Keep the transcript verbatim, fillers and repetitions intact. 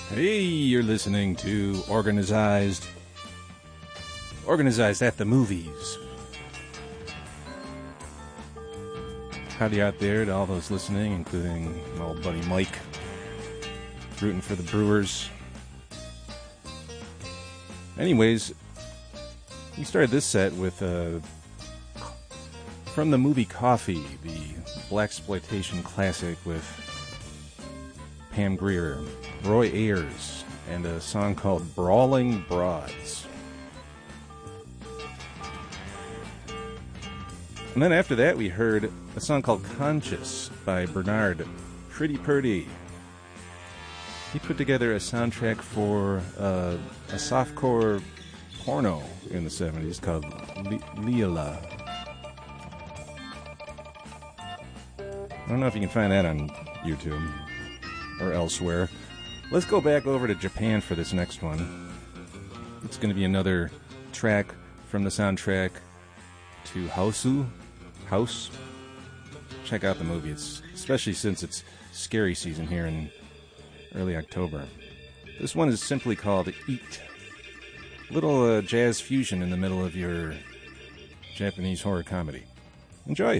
Hey, you're listening to Organized. Organized at the Movies. Howdy out there to all those listening, including my old buddy Mike, rooting for the Brewers. Anyways, we started this set with uh, from the movie Coffee, the blaxploitation classic with Pam Grier, Roy Ayers, and a song called Brawling Broads. And then after that, we heard a song called Conscious by Bernard Pretty Purdy. He put together a soundtrack for uh, a softcore porno in the seventies called Le- Leela. I don't know if you can find that on YouTube or elsewhere. Let's go back over to Japan for this next one. It's going to be another track from the soundtrack to Houseu. House. Check out the movie. It's especially since it's scary season here in early October. This one is simply called Eat. Little uh, jazz fusion in the middle of your Japanese horror comedy. Enjoy.